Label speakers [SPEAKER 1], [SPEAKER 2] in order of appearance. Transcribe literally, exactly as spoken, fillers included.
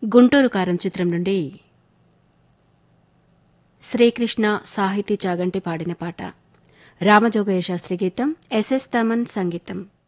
[SPEAKER 1] గుంటూరు కారం చిత్రం నుండి శ్రీకృష్ణ సాహితీ చాగంటి పాడిన పాట. రామజోగయ్య శాస్త్రి గీతం, ఎస్ఎస్ తమన్ సంగీతం.